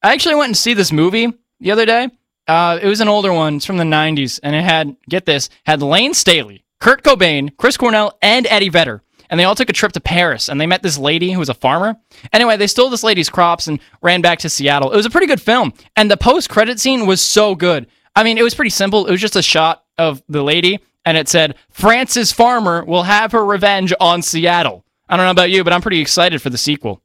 I actually went and see this movie the other day. It was an older one. It's from the 90s, and it had, get this, had Lane Staley, Kurt Cobain, Chris Cornell, and Eddie Vedder. And they all took a trip to Paris, and they met this lady who was a farmer. Anyway, they stole this lady's crops and ran back to Seattle. It was a pretty good film, and the post-credit scene was so good. I mean, it was pretty simple. It was just a shot of the lady, and it said, Frances Farmer will have her revenge on Seattle. I don't know about you, but I'm pretty excited for the sequel.